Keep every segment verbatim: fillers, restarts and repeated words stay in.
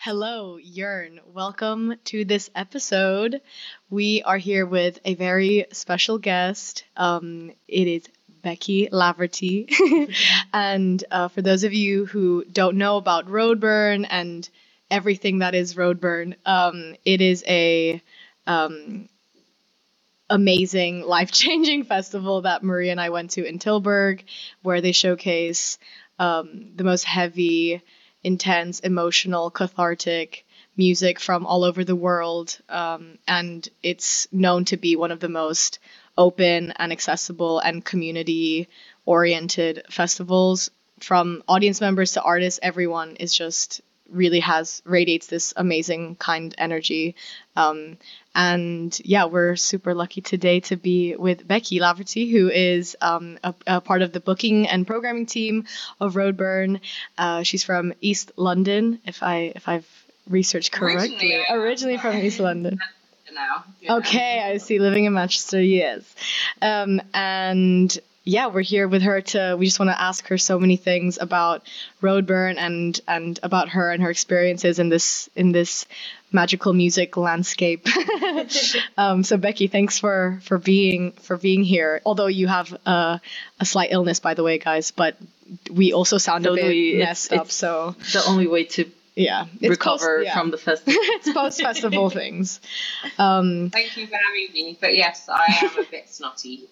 Hello, Yearn. Welcome to this episode. We are here with a very special guest. Um, it is Becky Laverty. and uh, for those of you who don't know about Roadburn and everything that is Roadburn, um, it is a um, amazing, life-changing festival that Maria and I went to in Tilburg, where they showcase um, the most heavy, intense, emotional, cathartic music from all over the world. Um, and it's known to be one of the most open and accessible and community-oriented festivals. From audience members to artists, everyone is just really has radiates this amazing kind energy. Um, and yeah, we're super lucky today to be with Becky Laverty, who is um, a, a part of the booking and programming team of Roadburn. Uh, she's from East London, if I if I've researched correctly. Originally, Originally from East London. Now, yeah. Okay, I see. Living in Manchester, yes. Um, and yeah, we're here with her to. We just want to ask her so many things about Roadburn and and about her and her experiences in this in this magical music landscape. um, so Becky, thanks for for being for being here. Although you have uh, a slight illness, by the way, guys, but we also sound a Totally, bit it's- messed up. it's So the only way to yeah, it's recover post- yeah. from the festival. It's post festival things. Um, Thank you for having me. But yes, I am a bit snotty.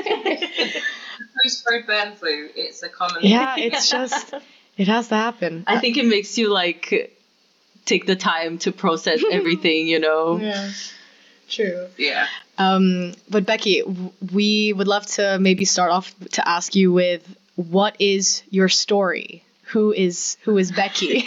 Post Roadburn flu, it's a common yeah, it's just it has to happen. I think it makes you like take the time to process everything, you know. Yeah, true. Yeah. Um, but Becky, w- we would love to maybe start off to ask you with what is your story? Who is who is Becky?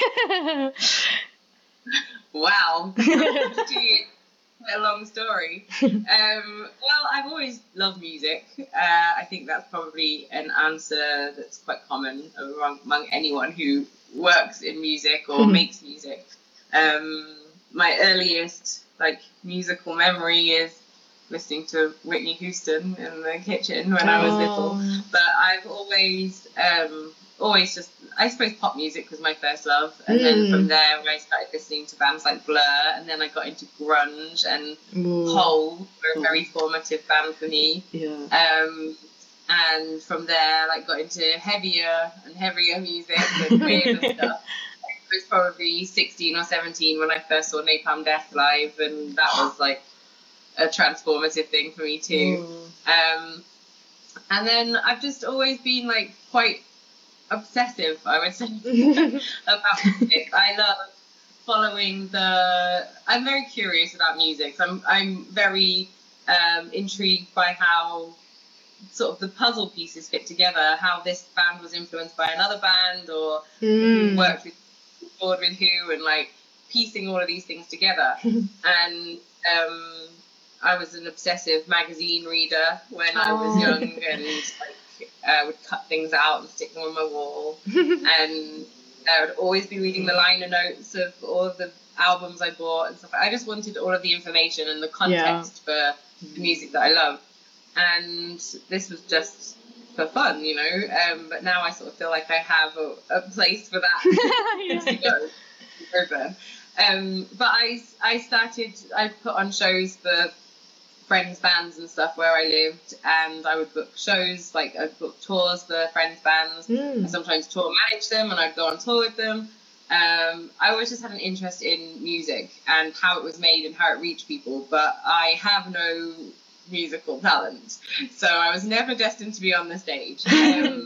Wow. Gee, quite a long story. Um, well, I've always loved music. Uh, I think that's probably an answer that's quite common among, among anyone who works in music or Mhm. makes music. Um, my earliest like musical memory is listening to Whitney Houston in the kitchen when I was little. Oh. But I've always, um, always just, I suppose pop music was my first love. And then Mm. from there, I started listening to bands like Blur, and then I got into grunge, and Ooh. Hole were a very formative band for me. Yeah. Um, and from there, like, got into heavier and heavier music and weirder stuff. I was probably sixteen or seventeen when I first saw Napalm Death live, and that was like a transformative thing for me too. Ooh. Um, and then I've just always been like quite obsessive, I would say, about music. I love following the. I'm very curious about music. So I'm I'm very um, intrigued by how sort of the puzzle pieces fit together. How this band was influenced by another band, or Mm. who worked with board with who, and like piecing all of these things together. And um, I was an obsessive magazine reader when I was Oh. young, and like uh, would cut things out and stick them on my wall. And I would always be reading the liner notes of all of the albums I bought and stuff. I just wanted all of the information and the context for the music that I love. And this was just for fun, you know. Um, but now I sort of feel like I have a, a place for that to go. Over. Um, but I, I started, I put on shows for friends' bands and stuff where I lived, and I would book shows, like I'd book tours for friends' bands. I Mm. sometimes tour manage them, and I'd go on tour with them. Um, I always just had an interest in music and how it was made and how it reached people, but I have no musical talent, so I was never destined to be on the stage. Um,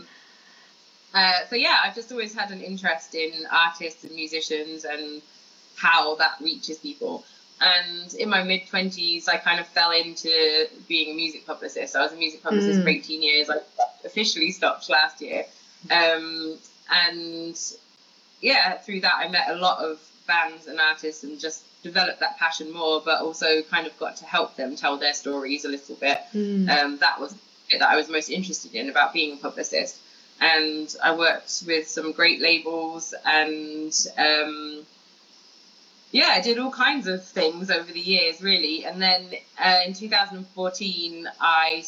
uh, so yeah, I've just always had an interest in artists and musicians and how that reaches people. And in my mid twenties, I kind of fell into being a music publicist. I was a music publicist Mm. for eighteen years. I officially stopped last year. Um, and yeah, through that, I met a lot of bands and artists and just developed that passion more, but also kind of got to help them tell their stories a little bit. Mm. Um, that was it that I was most interested in about being a publicist. And I worked with some great labels, and um, yeah, I did all kinds of things over the years, really. And then uh, in two thousand fourteen, I